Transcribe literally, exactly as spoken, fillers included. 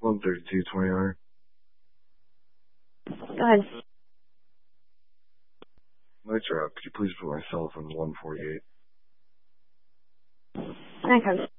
one thirty-two twenty-nine. Go ahead. Night Route, could you please put my cell phone one forty-eight? Okay.